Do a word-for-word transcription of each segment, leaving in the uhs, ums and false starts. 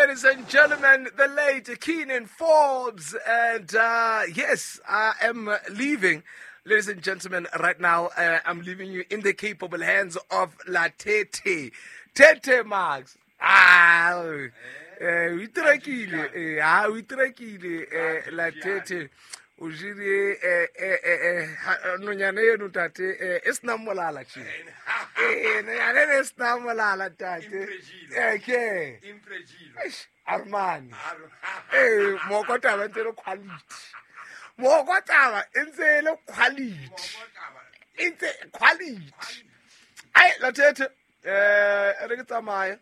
ladies and gentlemen, the late Keenan Forbes. And uh, yes, I am leaving. Ladies and gentlemen, right now, uh, I'm leaving you in the capable hands of La Tete. Tete Max. Ah, we tranquille. Ah, we tranquille. La Tete. Ujiri eh eh eh no nyane enu tate eh isna molala chi eh nyane isna molala tate eh ke impregilo Armani eh mokota ba ntse quality mokota ba ntse le quality ntse quality ai la tete eh re ke tsamaya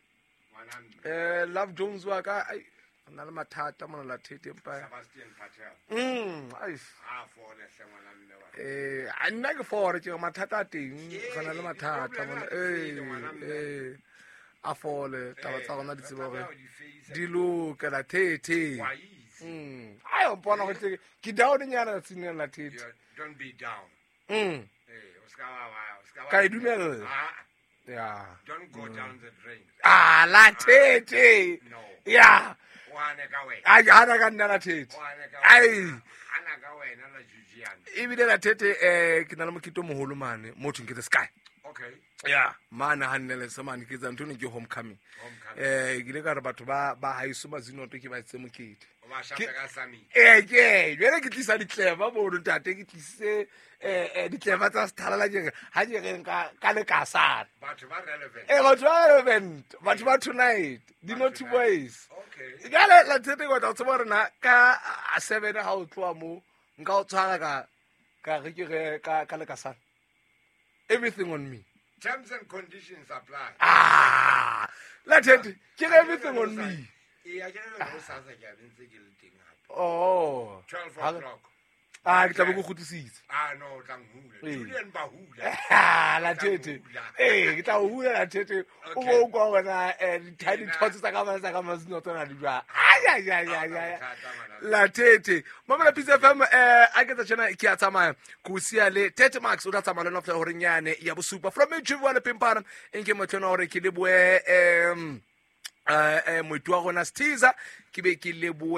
eh Love Jones wa ka ai na le mathata mona la tete mpa Sebastian Patel mm ai a fole semana le eh a nna ke fore ke mathata teng gona le mathata mona eh eh a fole taba tsa gona di tsebo re di loka la tete mm ai o bona go tle ke down nyana tsine la tete don't be down mm eh o ska wa o ska wa ka idumela yeah don't go down the drain ah la tete no yeah ai ana ka nna la tete ai ana ka wena la jujiana e bile la tete eh ke na le mokito moholo mane mo thing ke the sky okay yeah mana hanele samane ke tsa ntone ke homecoming eh ke le ka re batho ba ba haiso mazino to ke ba tse mokete o ba shapa ka sami eh ke jere ke tlisa di clever bo ro tate ke tlise eh eh di clever tsa sthala jeng ha je re ka ka le ka sa batho ba relevant eh batho ba relevant batho ba tonight di not boys okay gale la tete go tsa bona ka a seven ha o tloa mo nka o tshwara ka ka re ke ka ka le ka sa everything on me terms and conditions apply ah la tete ke everything on me yeah ke re go sa sa ke a bentse ke le teng hape oh twelve o'clock ah ke tla go khutisitse ah no tla ngule Julian Bahula ah la tete eh ke tla hula la tete o go go bona eh tiny thotse tsa ka ba tsa ka masino tsona di jwa ya ya ya ya la tete mama la P Z F M eh a ke tsa tsena ke a tsamaya ku sia le Tete Max o tla tsamaya le nofla hore nyane ya bosupa from Juvala Pimpana enke motlhona hore ke le boe em eh eh moitwa gona Stiza ke be ke le boe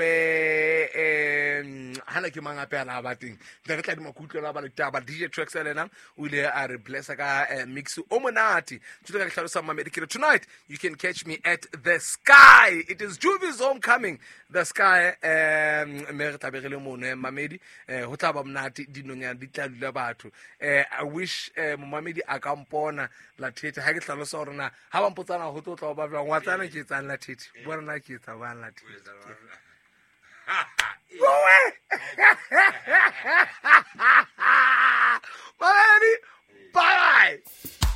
em hana ke manga pela ba teng le re tla di makutlo la ba le taba D J Tracks elena o ile a re blessa ka mix o monati tshilo ka hlalosa mamedi ke tonight you can catch me at the Sky. It is Juvi's homecoming. The Sky um me re tabegele mone mamedi eh ho tla ba monati dinonya di tla dula batho eh I wish mamedi a ka mpona la tete ha ke hlalosa hore na ha ba mpotsana ho tlo ba ba ngwatsana ke tsana la tete bona ke tsa ba la tete Go away!